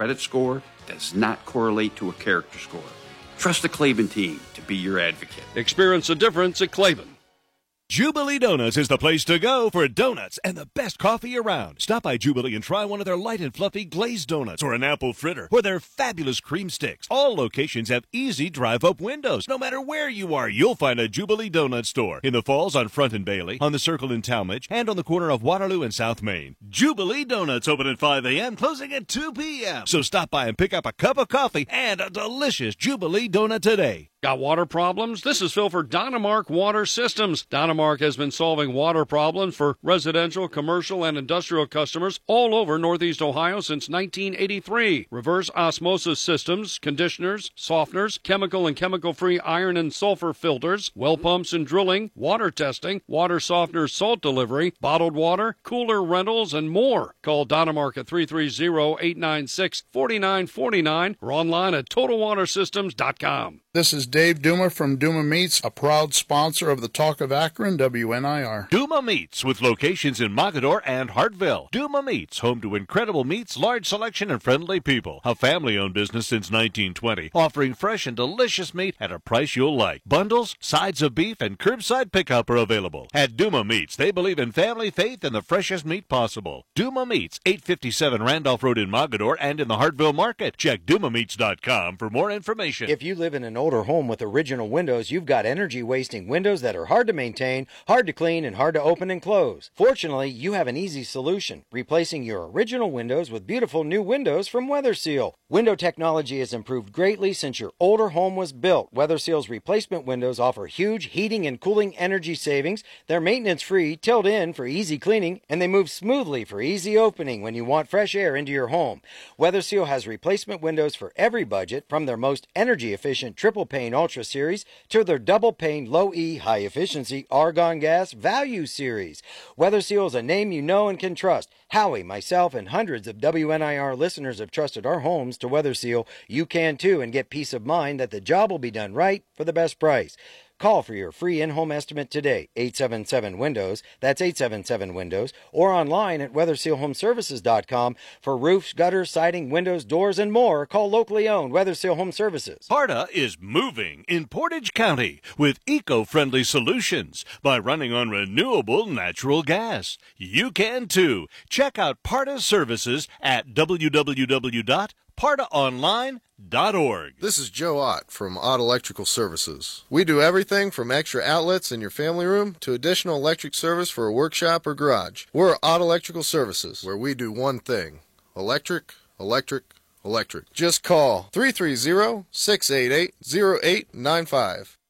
credit score does not correlate to a character score. Trust the Klaben team to be your advocate. Experience the difference at Klaben. Jubilee Donuts is the place to go for donuts and the best coffee around. Stop by Jubilee and try one of their light and fluffy glazed donuts or an apple fritter or their fabulous cream sticks. All locations have easy drive-up windows. No matter where you are, you'll find a Jubilee Donut store. In the Falls on Front and Bailey, on the Circle in Talmadge, and on the corner of Waterloo and South Main. Jubilee Donuts open at 5 a.m., closing at 2 p.m. So stop by and pick up a cup of coffee and a delicious Jubilee Donut today. Got water problems? This is Phil for Dynamark Water Systems. Dynamark has been solving water problems for residential, commercial, and industrial customers all over Northeast Ohio since 1983. Reverse osmosis systems, conditioners, softeners, chemical and chemical-free iron and sulfur filters, well pumps and drilling, water testing, water softener salt delivery, bottled water, cooler rentals, and more. Call Dynamark at 330-896-4949 or online at TotalWaterSystems.com. This is Dave Duma from Duma Meats, a proud sponsor of the Talk of Akron, WNIR. Duma Meats, with locations in Mogador and Hartville. Duma Meats, home to incredible meats, large selection, and friendly people. A family-owned business since 1920, offering fresh and delicious meat at a price you'll like. Bundles, sides of beef, and curbside pickup are available. At Duma Meats, they believe in family, faith, and the freshest meat possible. Duma Meats, 857 Randolph Road in Mogador and in the Hartville Market. Check DumaMeats.com for more information. If you live in an older home with original windows, you've got energy-wasting windows that are hard to maintain, hard to clean, and hard to open and close. Fortunately, you have an easy solution, replacing your original windows with beautiful new windows from WeatherSeal. Window technology has improved greatly since your older home was built. WeatherSeal's replacement windows offer huge heating and cooling energy savings. They're maintenance-free, tilled in for easy cleaning, and they move smoothly for easy opening when you want fresh air into your home. WeatherSeal has replacement windows for every budget, from their most energy-efficient triple pane Ultra Series to their double pane low E high efficiency argon gas value series. WeatherSeal is a name you know and can trust. Howie, myself, and hundreds of WNIR listeners have trusted our homes to WeatherSeal. You can too, and get peace of mind that the job will be done right for the best price. Call for your free in-home estimate today, 877-WINDOWS, that's 877-WINDOWS, or online at WeatherSealHomeservices.com for roofs, gutters, siding, windows, doors, and more. Call locally owned WeatherSeal Home Services. PARTA is moving in Portage County with eco-friendly solutions by running on renewable natural gas. You can too. Check out PARTA's services at www.partaonline.org. This is Joe Ott from Ott Electrical Services. We do everything from extra outlets in your family room to additional electric service for a workshop or garage. We're Ott Electrical Services, where we do one thing: electric, electric, electric. Just call 330-688-0895.